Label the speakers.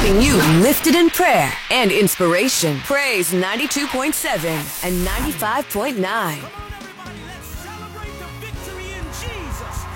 Speaker 1: Keeping you lifted in prayer and inspiration. Praise 92.7 and 95.9.
Speaker 2: Let's celebrate the victory in Jesus.